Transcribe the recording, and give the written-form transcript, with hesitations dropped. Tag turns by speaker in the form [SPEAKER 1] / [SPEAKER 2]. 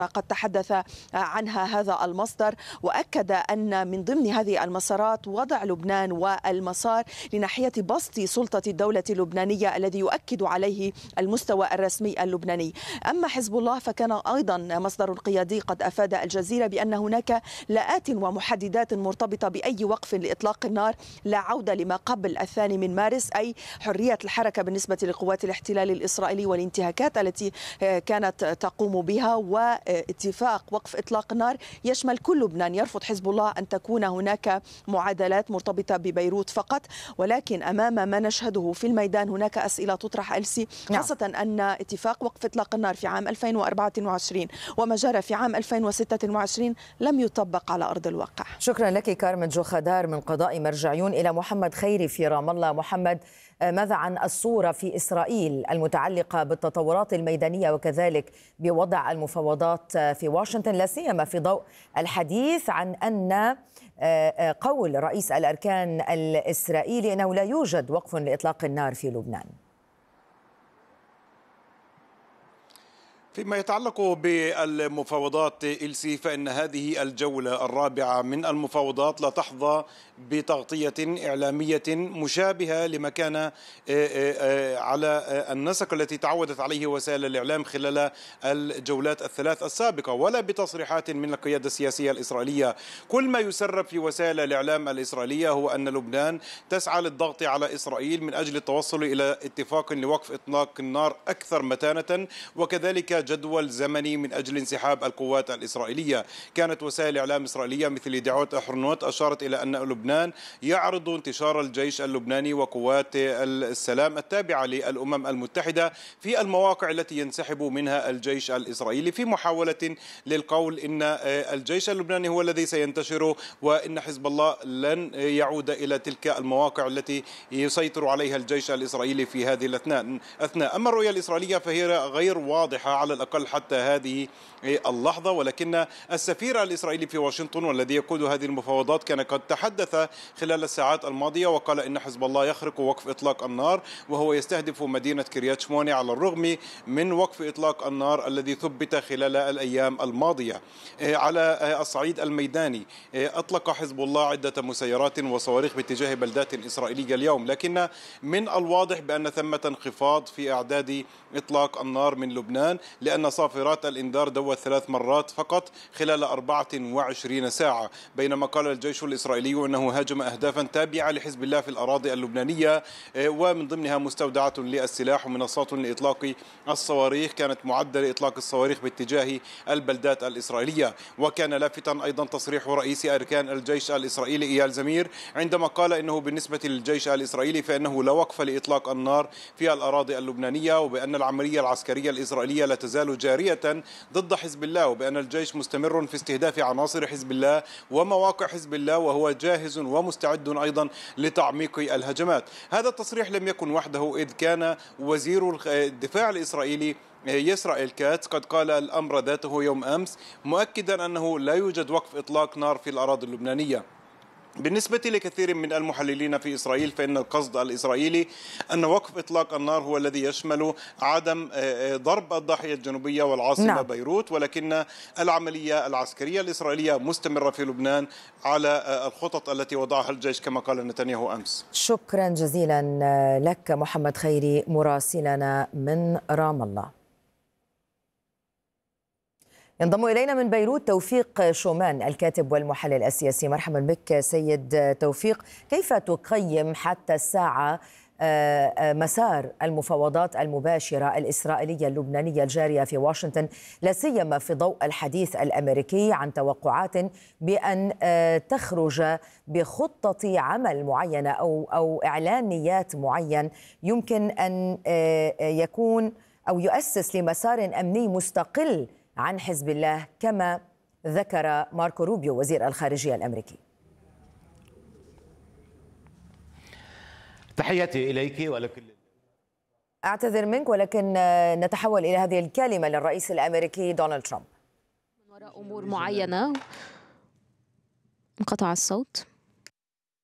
[SPEAKER 1] قد تحدث عنها هذا المصدر، وأكد أن من ضمن هذه المسارات وضع لبنان والمسار لناحية بسط سلطة الدولة اللبنانية الذي يؤكد عليه المستوى الرسمي اللبناني. أما حزب الله فكان أيضا مصدر قيادي قد أفاد الجزيرة بأن هناك لاءات ومحددات مرتبطة بأي وقف لإطلاق النار، لا عودة لما قبل 2 مارس، أي حرية الحركة بالنسبة لقوات الاحتلال الإسرائيلي والانتهاكات التي كانت تقوم بها، واتفاق وقف إطلاق النار يشمل كل لبنان. يرفض حزب الله أن تكون هناك معادلات مرتبطة ببيروت فقط، ولكن أمام ما نشهده في الميدان هناك أسئلة تطرح ألسي، خاصة أن اتفاق وقف إطلاق النار في عام 2024 وما جرى في عام 2026 لم يطبق على أرض الواقع.
[SPEAKER 2] شكرا لك كارمن جوخدار من قضاء مرجعيون. إلى محمد خيري في رام الله. محمد، ماذا عن الصورة في إسرائيل المتعلقة بالتطورات الميدانية وكذلك بوضع المفاوضات في واشنطن، لا سيما في ضوء الحديث عن أن قول رئيس الأركان الإسرائيلي أنه لا يوجد وقف لإطلاق النار في لبنان؟
[SPEAKER 3] فيما يتعلق بالمفاوضات إلسي، فإن هذه الجولة الرابعة من المفاوضات لا تحظى بتغطية إعلامية مشابهة لما كان على النسق التي تعودت عليه وسائل الإعلام خلال الجولات الثلاث السابقة، ولا بتصريحات من القيادة السياسية الإسرائيلية. كل ما يسرب في وسائل الإعلام الإسرائيلية هو أن لبنان تسعى للضغط على إسرائيل من أجل التوصل إلى اتفاق لوقف إطلاق النار أكثر متانة، وكذلك جدول زمني من أجل انسحاب القوات الإسرائيلية. كانت وسائل إعلام إسرائيلية مثل يديعوت أحرنوت أشارت إلى أن لبنان يعرض انتشار الجيش اللبناني وقوات السلام التابعة للأمم المتحدة في المواقع التي ينسحب منها الجيش الإسرائيلي، في محاولة للقول إن الجيش اللبناني هو الذي سينتشر وإن حزب الله لن يعود إلى تلك المواقع التي يسيطر عليها الجيش الإسرائيلي في هذه الأثناء. أما الرؤية الإسرائيلية فهي غير واضحة على الأقل حتى هذه اللحظة، ولكن السفير الإسرائيلي في واشنطن والذي يقود هذه المفاوضات كان قد تحدث خلال الساعات الماضية وقال إن حزب الله يخرق وقف إطلاق النار وهو يستهدف مدينة كريات شموني على الرغم من وقف إطلاق النار الذي ثبت خلال الأيام الماضية. على الصعيد الميداني أطلق حزب الله عدة مسيرات وصواريخ باتجاه بلدات إسرائيلية اليوم، لكن من الواضح بأن ثمة انخفاض في أعداد إطلاق النار من لبنان، لأن صافرات الإنذار دوت 3 مرات فقط خلال 24 ساعة، بينما قال الجيش الإسرائيلي أنه هاجم أهدافا تابعة لحزب الله في الأراضي اللبنانية، ومن ضمنها مستودعات للسلاح ومنصات لإطلاق الصواريخ كانت معدة لإطلاق الصواريخ باتجاه البلدات الإسرائيلية. وكان لافتا أيضا تصريح رئيس أركان الجيش الإسرائيلي إيال زمير عندما قال إنه بالنسبة للجيش الإسرائيلي فإنه لا وقف لإطلاق النار في الأراضي اللبنانية، وبأن العملية العسكرية الإسرائيلية لا تزال جارية ضد حزب الله، وبأن الجيش مستمر في استهداف عناصر حزب الله ومواقع حزب الله وهو جاهز ومستعد أيضا لتعميق الهجمات. هذا التصريح لم يكن وحده، إذ كان وزير الدفاع الإسرائيلي يسرائيل كاتس قد قال الأمر ذاته يوم أمس، مؤكدا أنه لا يوجد وقف إطلاق نار في الأراضي اللبنانية. بالنسبة لكثير من المحللين في إسرائيل فإن القصد الإسرائيلي أن وقف إطلاق النار هو الذي يشمل عدم ضرب الضاحية الجنوبية والعاصمة بيروت، ولكن العملية العسكرية الإسرائيلية مستمرة في لبنان على الخطط التي وضعها الجيش كما قال نتنياهو أمس.
[SPEAKER 2] شكرا جزيلا لك محمد خيري مراسلنا من رام الله. ينضم إلينا من بيروت توفيق شومان الكاتب والمحلل السياسي. مرحبا بك سيد توفيق. كيف تقيم حتى الساعة مسار المفاوضات المباشرة الإسرائيلية اللبنانية الجارية في واشنطن، لا سيما في ضوء الحديث الأمريكي عن توقعات بأن تخرج بخطة عمل معينة أو إعلان نيات معين يمكن أن يكون أو يؤسس لمسار أمني مستقل عن حزب الله كما ذكر ماركو روبيو وزير الخارجية الأمريكي؟
[SPEAKER 4] تحياتي إليك ولكل.
[SPEAKER 2] أعتذر منك، ولكن نتحول إلى هذه الكلمة للرئيس الأمريكي دونالد ترامب.
[SPEAKER 5] وراء أمور معينة انقطع الصوت.